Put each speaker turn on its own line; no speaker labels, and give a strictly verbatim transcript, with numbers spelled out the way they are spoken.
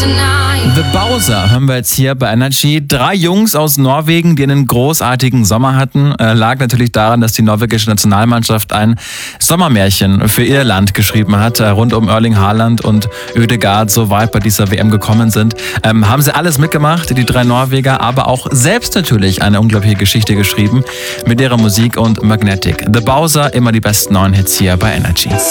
The Bowser hören wir jetzt hier bei Energy. Drei Jungs aus Norwegen, die einen großartigen Sommer hatten. Äh, lag natürlich daran, dass die norwegische Nationalmannschaft ein Sommermärchen für ihr Land geschrieben hat, äh, rund um Erling Haaland und Ødegaard so weit bei dieser W M gekommen sind. Ähm, haben sie alles mitgemacht, die drei Norweger, aber auch selbst natürlich eine unglaubliche Geschichte geschrieben mit ihrer Musik und Magnetic. The Bowser, immer die besten neuen Hits hier bei Energy.